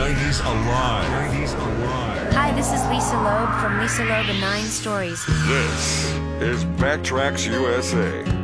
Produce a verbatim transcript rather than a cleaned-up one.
Ladies Alive. Ladies Alive. Hi, this is Lisa Loeb from Lisa Loeb and Nine Stories. This is Backtracks U S A.